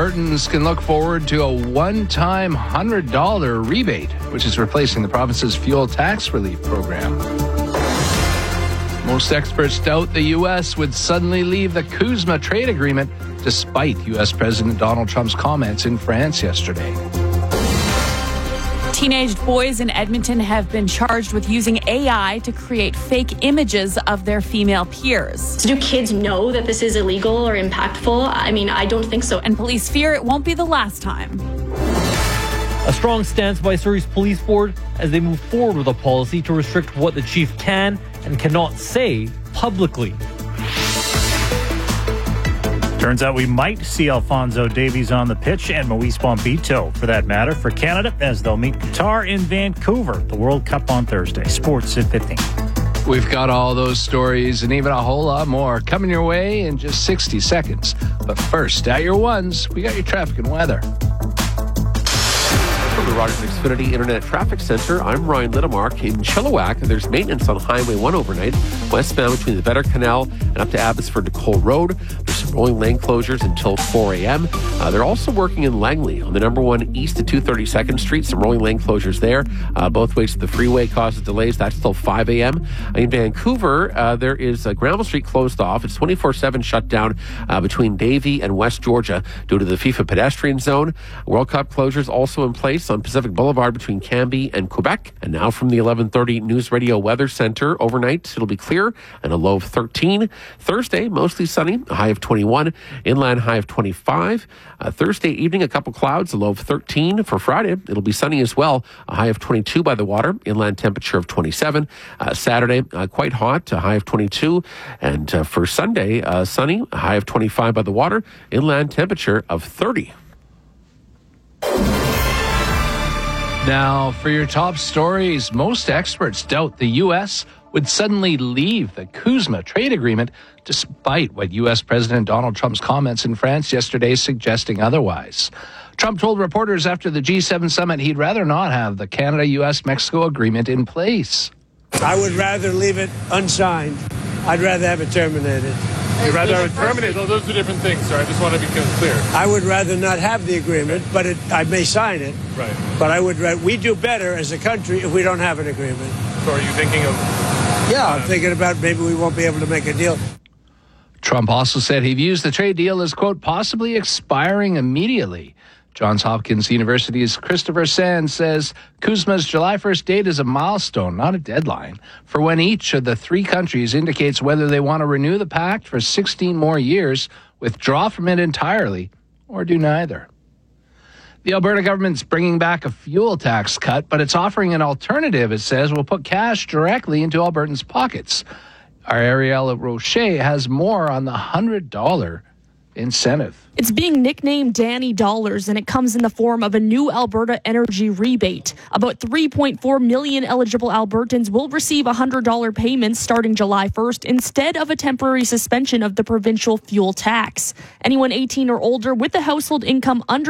Albertans can look forward to a one-time $100 rebate, which is replacing the province's fuel tax relief program. Most experts doubt the U.S. would suddenly leave the CUSMA trade agreement despite U.S. President Donald Trump's comments in France yesterday. Teenage boys in Edmonton have been charged with using AI to create fake images of their female peers. Do kids know that this is illegal or impactful? I mean, I don't think so. And police fear it won't be the last time. A strong stance by Surrey's police board as they move forward with a policy to restrict what the chief can and cannot say publicly. Turns out we might see Alphonso Davies on the pitch and Moise Bombito, for that matter, for Canada as they'll meet Qatar in Vancouver, the World Cup on Thursday. Sports at 15. We've got all those stories and even a whole lot more coming your way in just 60 seconds. But first, at your ones, we got your traffic and weather. From the Rogers Xfinity Internet Traffic Center, I'm Ryan Littlemark. In Chilliwack, there's maintenance on Highway 1 overnight, westbound between the Vetter Canal and up to Abbotsford to Cole Road. There's some rolling lane closures until 4 a.m. They're also working in Langley on the number 1 east of 232nd Street. Some rolling lane closures there. Both ways to the freeway causes delays. That's till 5 a.m. In Vancouver, there is Granville Street closed off. It's 24/7 shut down between Davie and West Georgia due to the FIFA pedestrian zone. World Cup closures also in place on Pacific Boulevard between Cambie and Quebec. And now from the 11:30 News Radio Weather Center, overnight it'll be clear and a low of 13. Thursday, mostly sunny, a high of 21. Inland high of 25. Thursday evening, a couple clouds, a low of 13. For Friday, it'll be sunny as well, a high of 22 by the water. Inland temperature of 27. Saturday, quite hot, a high of 22. And for Sunday, sunny, a high of 25 by the water. Inland temperature of 30. Now, for your top stories, most experts doubt the U.S. would suddenly leave the CUSMA trade agreement despite what U.S. President Donald Trump's comments in France yesterday suggesting otherwise. Trump told reporters after the G7 summit he'd rather not have the Canada-U.S.-Mexico agreement in place. I would rather leave it unsigned. I'd rather have it terminated. You'd rather have it terminated? Those are different things, sir. I just want to be clear. I would rather not have the agreement, but I may sign it. Right. But we do better as a country if we don't have an agreement. So are you thinking of... Yeah, I'm thinking about maybe we won't be able to make a deal. Trump also said he views the trade deal as, quote, possibly expiring immediately. Johns Hopkins University's Christopher Sands says CUSMA's July 1st date is a milestone, not a deadline, for when each of the three countries indicates whether they want to renew the pact for 16 more years, withdraw from it entirely, or do neither. The Alberta government's bringing back a fuel tax cut, but it's offering an alternative, it says, will put cash directly into Albertans' pockets. Our Arielle Rocher has more on the $100 incentive. It's being nicknamed Danny Dollars, and it comes in the form of a new Alberta energy rebate. About 3.4 million eligible Albertans will receive $100 payments starting July 1st instead of a temporary suspension of the provincial fuel tax. Anyone 18 or older with a household income under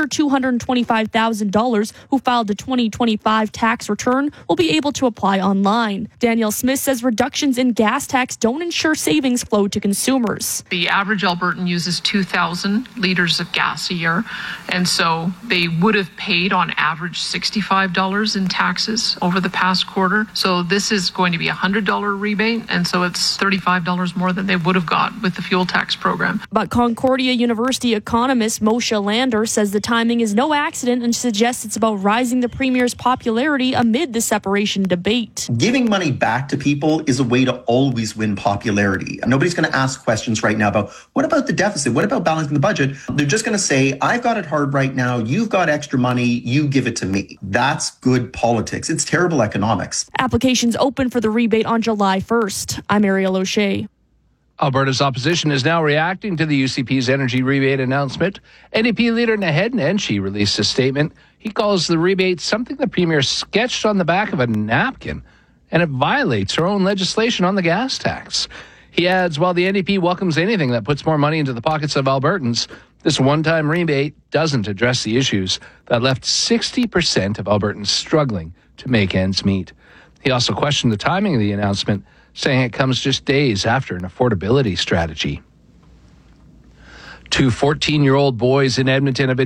$225,000 who filed a 2025 tax return will be able to apply online. Danielle Smith says reductions in gas tax don't ensure savings flow to consumers. The average Albertan uses 2,000 liters of gas a year, and so they would have paid on average $65 in taxes over the past quarter. So this is going to be a $100 rebate, and so it's $35 more than they would have got with the fuel tax program. But Concordia University economist Moshe Lander says the timing is no accident and suggests it's about rising the premier's popularity amid the separation debate. Giving money back to people is a way to always win popularity. Nobody's going to ask questions right now about what about the deficit? What about balancing the budget? They're just going to say, I've got it hard right now. You've got extra money. You give it to me. That's good politics. It's terrible economics. Applications open for the rebate on July 1st. I'm Arielle O'Shea. Alberta's opposition is now reacting to the UCP's energy rebate announcement. NDP leader Naheed Nenshi released a statement. He calls the rebate something the premier sketched on the back of a napkin, and it violates her own legislation on the gas tax. He adds, while the NDP welcomes anything that puts more money into the pockets of Albertans, this one-time rebate doesn't address the issues that left 60% of Albertans struggling to make ends meet. He also questioned the timing of the announcement, saying it comes just days after an affordability strategy. Two 14-year-old boys in Edmonton have been